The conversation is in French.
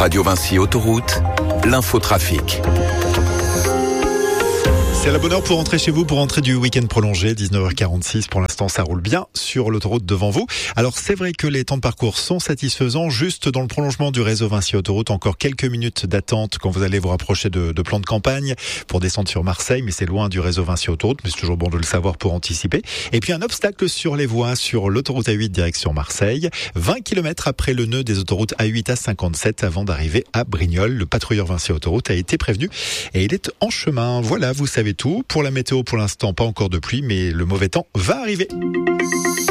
Radio Vinci Autoroute, l'infotrafic. C'est la bonne heure pour rentrer chez vous, pour rentrer du week-end prolongé, 19h46. Pour l'instant, ça roule bien sur l'autoroute devant vous. Alors, c'est vrai que les temps de parcours sont satisfaisants. Juste dans le prolongement du réseau Vinci Autoroute, encore quelques minutes d'attente quand vous allez vous rapprocher de plans de campagne pour descendre sur Marseille. Mais c'est loin du réseau Vinci Autoroute, mais c'est toujours bon de le savoir pour anticiper. Et puis, un obstacle sur les voies sur l'autoroute A8 direction Marseille. 20 km après le nœud des autoroutes A8 à 57 avant d'arriver à Brignoles. Le patrouilleur Vinci Autoroute a été prévenu et il est en chemin. Voilà, vous savez tout. Pour la météo, pour l'instant, pas encore de pluie, mais le mauvais temps va arriver.